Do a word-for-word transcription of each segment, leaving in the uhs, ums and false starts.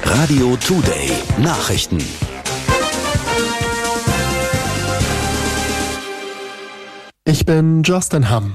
Radio Today Nachrichten. Ich bin Justin Hamm.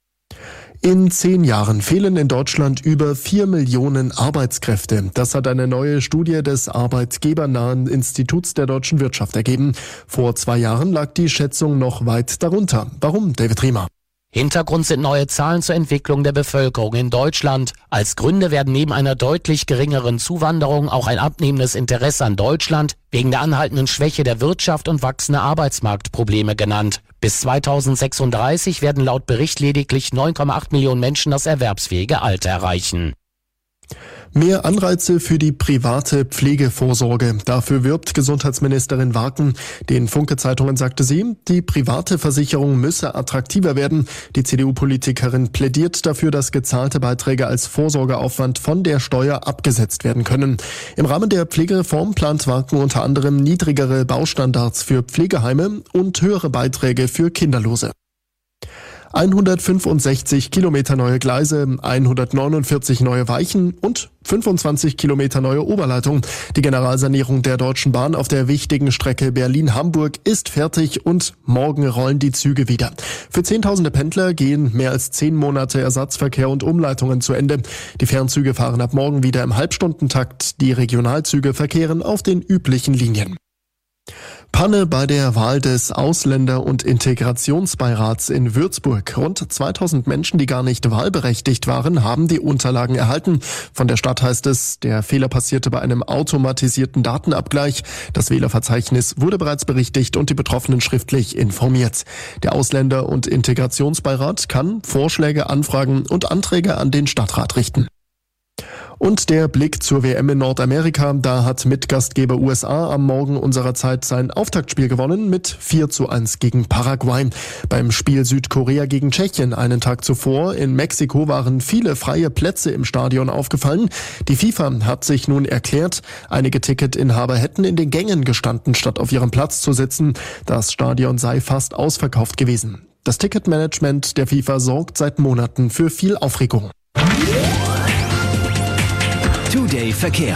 In zehn Jahren fehlen in Deutschland über vier Millionen Arbeitskräfte. Das hat eine neue Studie des arbeitgebernahen Instituts der deutschen Wirtschaft ergeben. Vor zwei Jahren lag die Schätzung noch weit darunter. Warum, David Riemer? Hintergrund sind neue Zahlen zur Entwicklung der Bevölkerung in Deutschland. Als Gründe werden neben einer deutlich geringeren Zuwanderung auch ein abnehmendes Interesse an Deutschland wegen der anhaltenden Schwäche der Wirtschaft und wachsende Arbeitsmarktprobleme genannt. Bis zweitausendsechsunddreißig werden laut Bericht lediglich neun Komma acht Millionen Menschen das erwerbsfähige Alter erreichen. Mehr Anreize für die private Pflegevorsorge. Dafür wirbt Gesundheitsministerin Warken. Den Funke-Zeitungen sagte sie, die private Versicherung müsse attraktiver werden. Die C D U-Politikerin plädiert dafür, dass gezahlte Beiträge als Vorsorgeaufwand von der Steuer abgesetzt werden können. Im Rahmen der Pflegereform plant Warken unter anderem niedrigere Baustandards für Pflegeheime und höhere Beiträge für Kinderlose. hundertfünfundsechzig Kilometer neue Gleise, hundertneunundvierzig neue Weichen und fünfundzwanzig Kilometer neue Oberleitung. Die Generalsanierung der Deutschen Bahn auf der wichtigen Strecke Berlin-Hamburg ist fertig und morgen rollen die Züge wieder. Für Zehntausende Pendler gehen mehr als zehn Monate Ersatzverkehr und Umleitungen zu Ende. Die Fernzüge fahren ab morgen wieder im Halbstundentakt. Die Regionalzüge verkehren auf den üblichen Linien. Panne bei der Wahl des Ausländer- und Integrationsbeirats in Würzburg. Rund zweitausend Menschen, die gar nicht wahlberechtigt waren, haben die Unterlagen erhalten. Von der Stadt heißt es, der Fehler passierte bei einem automatisierten Datenabgleich. Das Wählerverzeichnis wurde bereits berichtigt und die Betroffenen schriftlich informiert. Der Ausländer- und Integrationsbeirat kann Vorschläge, Anfragen und Anträge an den Stadtrat richten. Und der Blick zur W M in Nordamerika. Da hat Mitgastgeber U S A am Morgen unserer Zeit sein Auftaktspiel gewonnen mit vier zu eins gegen Paraguay. Beim Spiel Südkorea gegen Tschechien einen Tag zuvor in Mexiko waren viele freie Plätze im Stadion aufgefallen. Die FIFA hat sich nun erklärt, einige Ticketinhaber hätten in den Gängen gestanden, statt auf ihrem Platz zu sitzen. Das Stadion sei fast ausverkauft gewesen. Das Ticketmanagement der FIFA sorgt seit Monaten für viel Aufregung. Today Verkehr.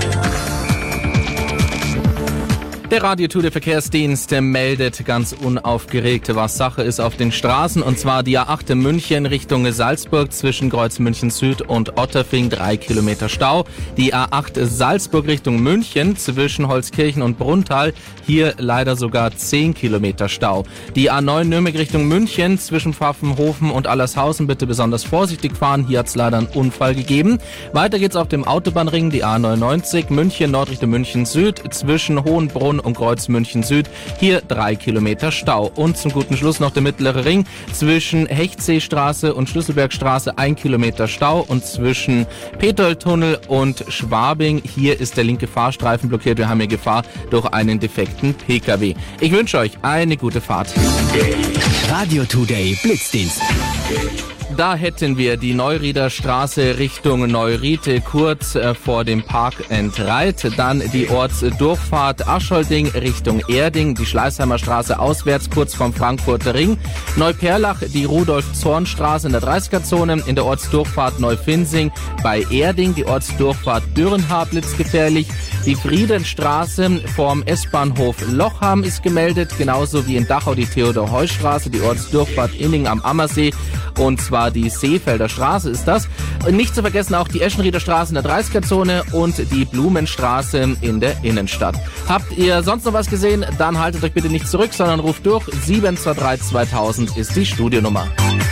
Der Radio Today Verkehrsdienst meldet ganz unaufgeregt, was Sache ist auf den Straßen, und zwar die A acht in München Richtung Salzburg zwischen Kreuz München Süd und Otterfing, drei Kilometer Stau. Die A acht Salzburg Richtung München zwischen Holzkirchen und Brunnthal, hier leider sogar zehn Kilometer Stau. Die A neun Nürnberg Richtung München zwischen Pfaffenhofen und Allershausen, bitte besonders vorsichtig fahren, hier hat es leider einen Unfall gegeben. Weiter geht's auf dem Autobahnring, die A neunundneunzig München Nord Richtung München Süd zwischen Hohenbrunn und Kreuz München Süd, hier drei Kilometer Stau. Und zum guten Schluss noch der mittlere Ring zwischen Hechtseestraße und Schlüsselbergstraße, ein Kilometer Stau, und zwischen Peterltunnel und Schwabing, hier ist der linke Fahrstreifen blockiert. Wir haben hier Gefahr durch einen defekten P K W. Ich wünsche euch eine gute Fahrt. Radio Today Blitzdienst. Da hätten wir die Neurieder Straße Richtung Neuriete kurz äh, vor dem Park and Ride. Dann die Ortsdurchfahrt Aschholding Richtung Erding, die Schleißheimer Straße auswärts kurz vom Frankfurter Ring. Neuperlach die Rudolf-Zorn-Straße in der dreißiger-Zone, in der Ortsdurchfahrt Neufinsing bei Erding, die Ortsdurchfahrt Dürrenhaar blitzgefährlich. Die Friedenstraße vorm S-Bahnhof Lochham ist gemeldet, genauso wie in Dachau die Theodor-Heuss-Straße, die Ortsdurchfahrt Inning am Ammersee, und zwar die Seefelder Straße ist das. Und nicht zu vergessen auch die Eschenrieder Straße in der dreißiger-Zone und die Blumenstraße in der Innenstadt. Habt ihr sonst noch was gesehen? Dann haltet euch bitte nicht zurück, sondern ruft durch. sieben zwei drei zweitausend ist die Studionummer.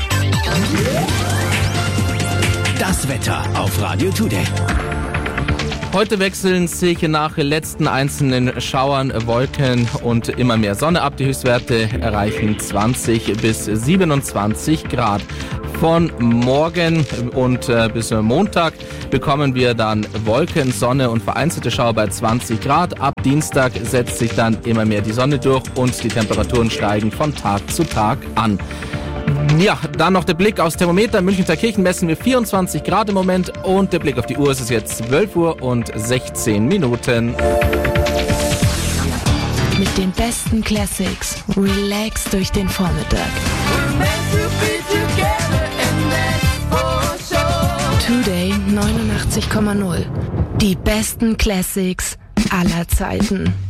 Das Wetter auf Radio Today. Heute wechseln sich nach letzten einzelnen Schauern Wolken und immer mehr Sonne ab. Die Höchstwerte erreichen zwanzig bis siebenundzwanzig Grad. Von morgen und äh, bis Montag bekommen wir dann Wolken, Sonne und vereinzelte Schauer bei zwanzig Grad. Ab Dienstag setzt sich dann immer mehr die Sonne durch und die Temperaturen steigen von Tag zu Tag an. Ja, dann noch der Blick aufs Thermometer. In München-Thalkirchen messen wir vierundzwanzig Grad im Moment und der Blick auf die Uhr, es ist jetzt zwölf Uhr und sechzehn Minuten. Mit den besten Classics. Relax durch den Vormittag. Today neunundachtzig Komma null. Die besten Classics aller Zeiten.